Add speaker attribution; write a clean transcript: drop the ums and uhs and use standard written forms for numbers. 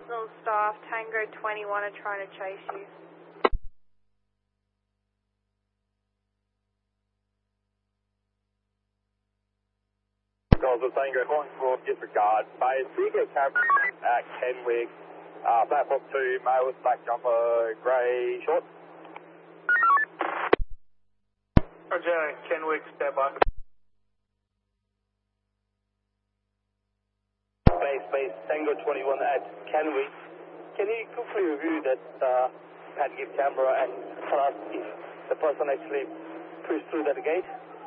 Speaker 1: personal staff, Tango 21 are trying to chase you.
Speaker 2: Calls of Tango calling for disregard. Base, we get camera at Kenwick, platform 2, male with black jumper, grey shorts.
Speaker 3: Roger, Kenwick, stand by.
Speaker 2: Base, Tango 21 at Kenwick. Can you quickly review that pad give camera and tell us if the person actually pushed through that gate?